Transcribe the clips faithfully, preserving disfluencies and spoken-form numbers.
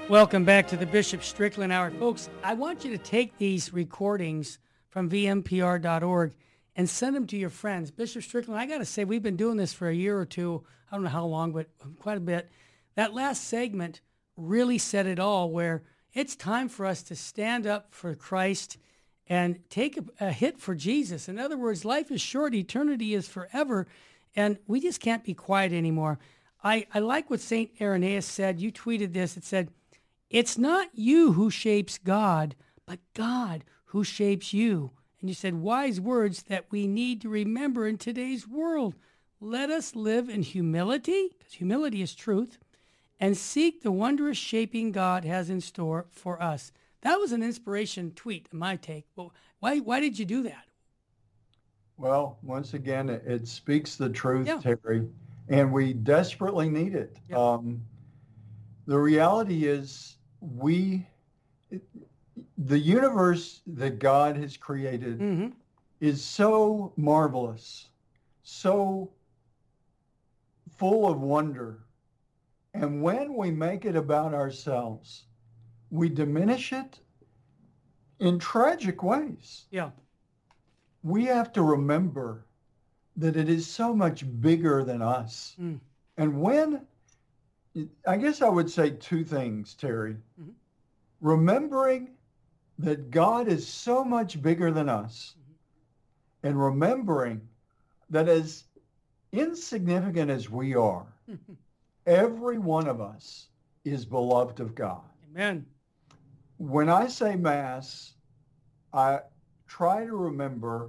Welcome back to the Bishop Strickland Hour. Folks, I want you to take these recordings from V M P R dot org and send them to your friends. Bishop Strickland, I got to say, we've been doing this for a year or two. I don't know how long, but quite a bit. That last segment really said it all, where it's time for us to stand up for Christ and take a, a hit for Jesus. In other words, life is short, eternity is forever, and we just can't be quiet anymore. I, I like what Saint Irenaeus said. You tweeted this. It said, "It's not you who shapes God, but God who shapes you." And you said, wise words that we need to remember in today's world. Let us live in humility, because humility is truth, and seek the wondrous shaping God has in store for us. That was an inspiration tweet, my take. Well, why, why did you do that? Well, once again, it, it speaks the truth, Yeah. Terry, and we desperately need it. Yeah. Um, the reality is we, the universe that God has created Mm-hmm. is so marvelous, so full of wonder. And when we make it about ourselves, we diminish it in tragic ways. Yeah. We have to remember that it is so much bigger than us. Mm. And when, I guess I would say two things, Terry. Mm-hmm. Remembering that God is so much bigger than us, mm-hmm. and remembering that as insignificant as we are, every one of us is beloved of God. Amen. When I say Mass, I try to remember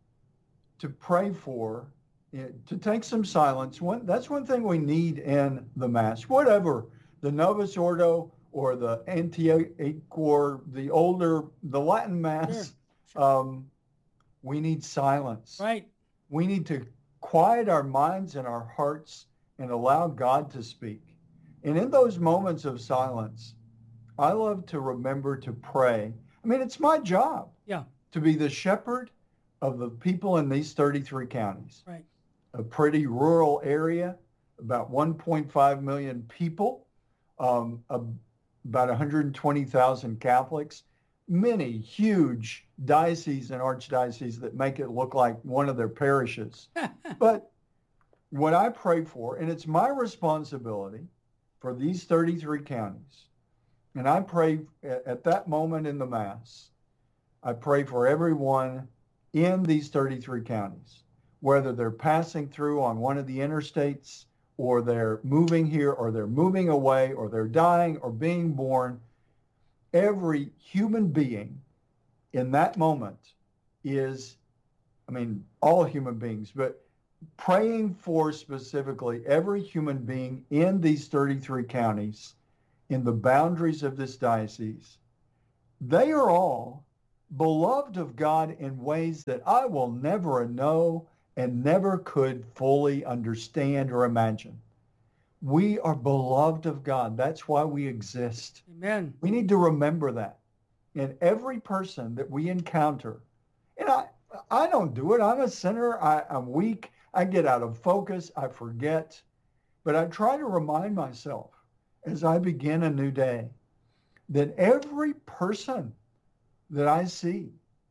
to pray for, to take some silence. One, that's one thing we need in the Mass. Whatever, the Novus Ordo or the Antioch, the older, the Latin Mass, Sure. Sure. Um, we need silence. Right. We need to quiet our minds and our hearts and allow God to speak. And in those moments of silence, I love to remember to pray. I mean, it's my job. Yeah. To be the shepherd of the people in these thirty-three counties. Right. A pretty rural area, about one point five million people, um, about one hundred twenty thousand Catholics, many huge dioceses and archdioceses that make it look like one of their parishes. But what I pray for, and it's my responsibility for these thirty-three counties, and I pray at that moment in the Mass, I pray for everyone in these thirty-three counties, whether they're passing through on one of the interstates or they're moving here or they're moving away or they're dying or being born. Every human being in that moment is, I mean, all human beings, but praying for specifically every human being in these thirty-three counties in the boundaries of this diocese. They are all beloved of God in ways that I will never know and never could fully understand or imagine. We are beloved of God. That's why we exist. Amen. We need to remember that. And every person that we encounter, and I, I don't do it. I'm a sinner. I, I'm weak. I get out of focus. I forget. But I try to remind myself as I begin a new day that every person that I see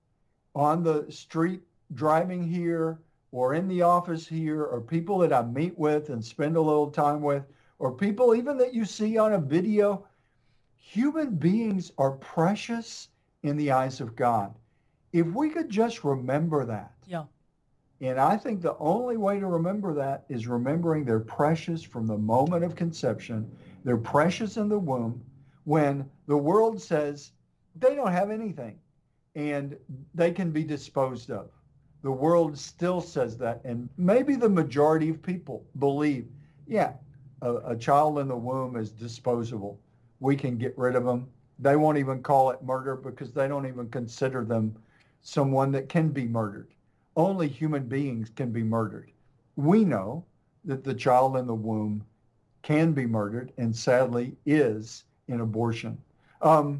on the street driving here or in the office here, or people that I meet with and spend a little time with, or people even that you see on a video, human beings are precious in the eyes of God. If we could just remember that. Yeah. And I think the only way to remember that is remembering they're precious from the moment of conception. They're precious in the womb when the world says they don't have anything and they can be disposed of. The world still says that, and maybe the majority of people believe, yeah, a, a child in the womb is disposable. We can get rid of them. They won't even call it murder because they don't even consider them someone that can be murdered. Only human beings can be murdered. We know that the child in the womb can be murdered and sadly is in abortion. Um,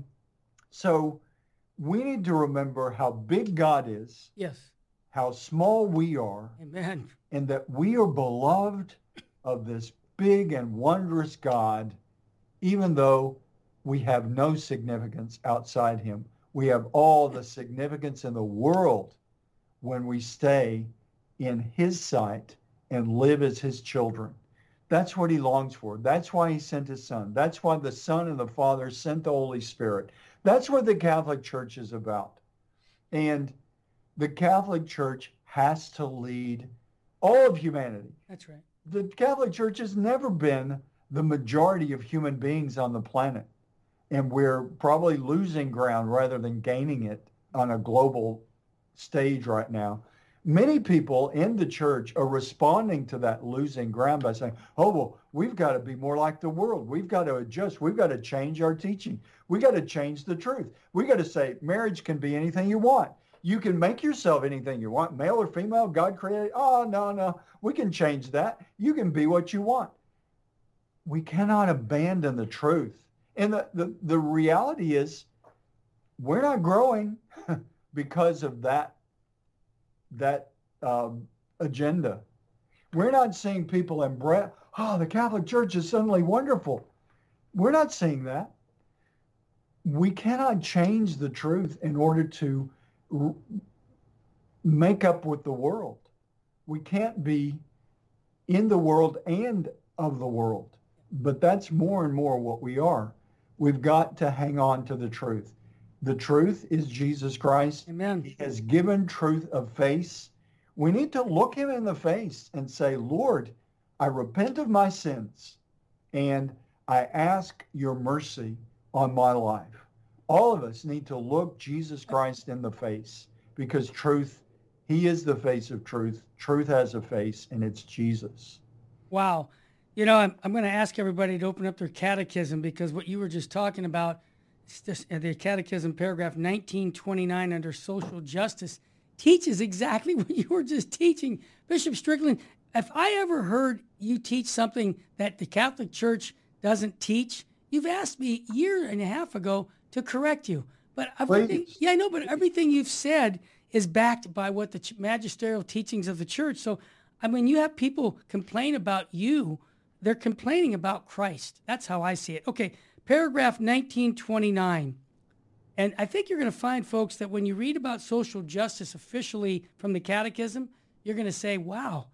so we need to remember how big God is. Yes. How small we are. Amen. And that we are beloved of this big and wondrous God, even though we have no significance outside him. We have all the significance in the world when we stay in his sight and live as his children. That's what he longs for. That's why he sent his son. That's why the Son and the Father sent the Holy Spirit. That's what the Catholic Church is about. And the Catholic Church has to lead all of humanity. That's right. The Catholic Church has never been the majority of human beings on the planet. And we're probably losing ground rather than gaining it on a global stage right now. Many people in the church are responding to that losing ground by saying, oh, well, we've got to be more like the world. We've got to adjust. We've got to change our teaching. We got to change the truth. We got to say marriage can be anything you want. You can make yourself anything you want, male or female, God created. Oh, no, no, we can change that. You can be what you want. We cannot abandon the truth. And the, the, the reality is we're not growing because of that that um, agenda. We're not seeing people embrace, oh, the Catholic Church is suddenly wonderful. We're not seeing that. We cannot change the truth in order to r- make up with the world. We can't be in the world and of the world. But that's more and more what we are. We've got to hang on to the truth. The truth is Jesus Christ. Amen. He has given truth a face. We need to look him in the face and say, Lord, I repent of my sins and I ask your mercy on my life. All of us need to look Jesus Christ in the face because truth, he is the face of truth. Truth has a face and it's Jesus. Wow. You know, I'm, I'm going to ask everybody to open up their catechism because what you were just talking about, it's just, uh, the catechism paragraph nineteen twenty-nine under social justice teaches exactly what you were just teaching. Bishop Strickland, if I ever heard you teach something that the Catholic Church doesn't teach, you've asked me a year and a half ago to correct you. But everything, Please. yeah, I know, but everything you've said is backed by what the ch- magisterial teachings of the church. So, I mean, you have people complain about you. They're complaining about Christ. That's how I see it. Okay, paragraph nineteen twenty-nine. And I think you're going to find, folks, that when you read about social justice officially from the Catechism, you're going to say, wow,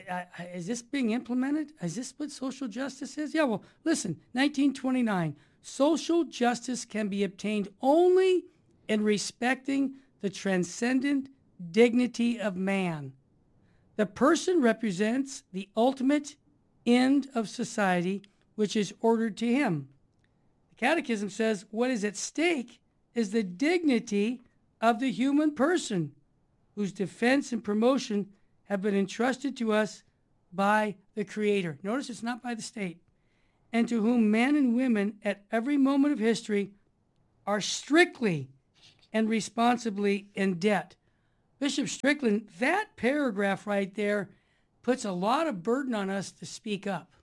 is this being implemented? Is this what social justice is? Yeah, well, listen, nineteen twenty-nine. Social justice can be obtained only in respecting the transcendent dignity of man. The person represents the ultimate end of society, which is ordered to him. The Catechism says what is at stake is the dignity of the human person, whose defense and promotion have been entrusted to us by the Creator. Notice it's not by the state. And to whom men and women at every moment of history are strictly and responsibly in debt. Bishop Strickland, that paragraph right there puts a lot of burden on us to speak up.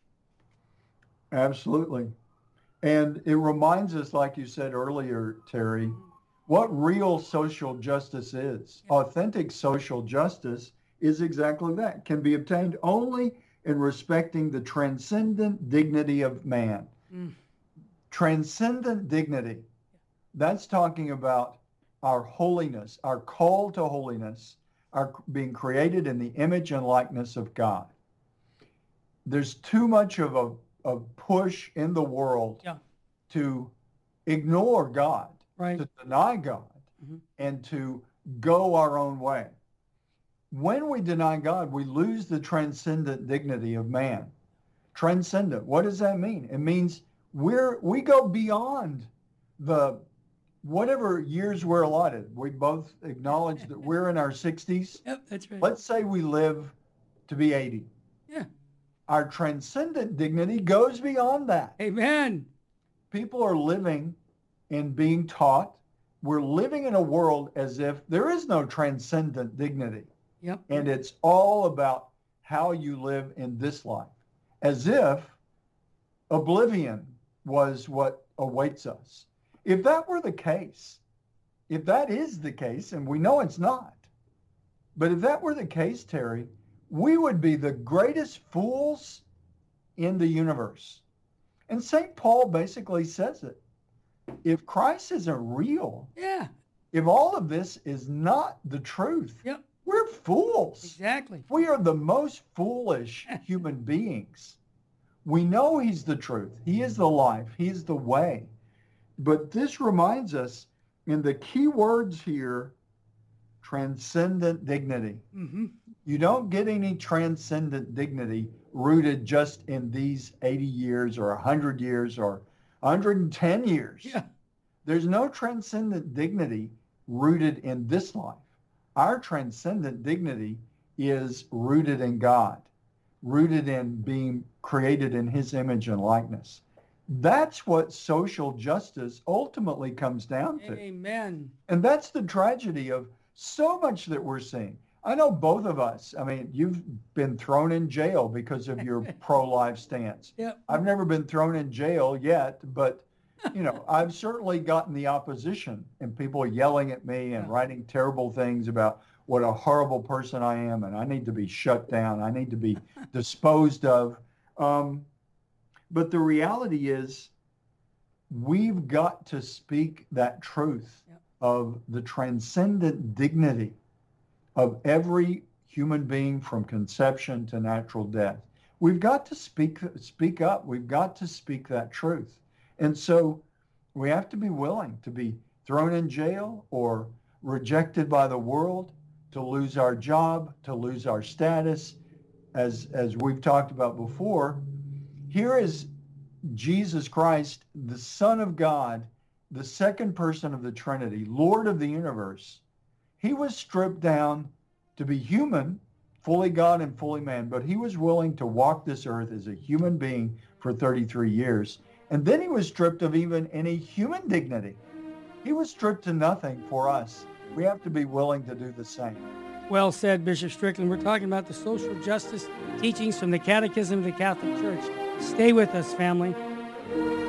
Absolutely. And it reminds us, like you said earlier, Terry, what real social justice is. Yeah. Authentic social justice is exactly that. Can be obtained only in respecting the transcendent dignity of man. Mm. Transcendent dignity. That's talking about our holiness, our call to holiness, our being created in the image and likeness of God. There's too much of a, a push in the world yeah. to ignore God, right. to deny God, mm-hmm. and to go our own way. When we deny God, we lose the transcendent dignity of man. Transcendent, what does that mean? It means we're we go beyond the whatever years we're allotted. We both acknowledge that we're in our sixties. Yep, that's right. Let's say we live to be eighty. Yeah. Our transcendent dignity goes beyond that. Amen. People are living and being taught. We're living in a world as if there is no transcendent dignity. Yep. And it's all about how you live in this life, as if oblivion was what awaits us. If that were the case, if that is the case, and we know it's not, but if that were the case, Terry, we would be the greatest fools in the universe. And Saint Paul basically says it. if Christ isn't real, Yeah. if all of this is not the truth, Yep. we're fools. Exactly. We are the most foolish human beings. We know he's the truth. He is the life. He is the way. But this reminds us, in the key words here, transcendent dignity. Mm-hmm. You don't get any transcendent dignity rooted just in these eighty years or one hundred years or one hundred ten years. Yeah. There's no transcendent dignity rooted in this life. Our transcendent dignity is rooted in God, rooted in being created in his image and likeness. That's what social justice ultimately comes down to. Amen. And that's the tragedy of so much that we're seeing. I know both of us. I mean, you've been thrown in jail because of your pro-life stance. Yep. I've never been thrown in jail yet, but, you know, I've certainly gotten the opposition and people yelling at me and Yeah. writing terrible things about what a horrible person I am and I need to be shut down. I need to be disposed of. Um, but the reality is we've got to speak that truth Yep. of the transcendent dignity of every human being from conception to natural death. We've got to speak speak up. We've got to speak that truth. And so we have to be willing to be thrown in jail or rejected by the world, to lose our job, to lose our status. As, as we've talked about before, here is Jesus Christ, the Son of God, the second person of the Trinity, Lord of the universe. He was stripped down to be human, fully God and fully man, but he was willing to walk this earth as a human being for thirty-three years. And then he was stripped of even any human dignity. He was stripped to nothing for us. We have to be willing to do the same. Well said, Bishop Strickland. We're talking about the social justice teachings from the Catechism of the Catholic Church. Stay with us, family.